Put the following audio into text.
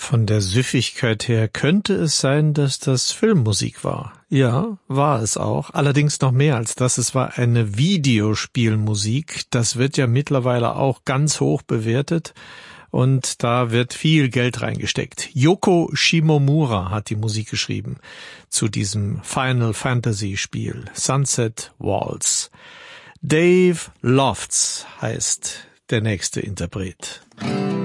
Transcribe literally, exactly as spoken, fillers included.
Von der Süffigkeit her könnte es sein, dass das Filmmusik war. Ja, war es auch. Allerdings noch mehr als das. Es war eine Videospielmusik. Das wird ja mittlerweile auch ganz hoch bewertet. Und da wird viel Geld reingesteckt. Yoko Shimomura hat die Musik geschrieben zu diesem Final Fantasy Spiel Sunset Waltz. Dave Lofts heißt der nächste Interpret.